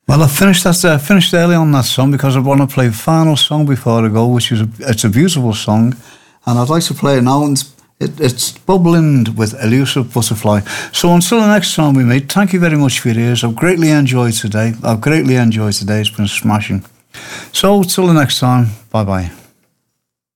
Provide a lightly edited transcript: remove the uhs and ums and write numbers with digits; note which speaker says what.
Speaker 1: Well, I finished early on that song because I want to play the final song before I go, which is it's a beautiful song, and I'd like to play it now. And it's bubbling with Elusive Butterfly. So until the next time we meet, thank you very much for your ears. I've greatly enjoyed today. It's been smashing. So till the next time, bye bye.